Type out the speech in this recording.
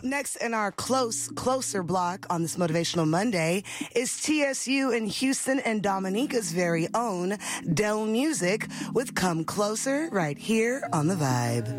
Up next in our closer block on this Motivational Monday is TSU in Houston and Dominica's very own Dell Music with Come Closer right here on The Vibe.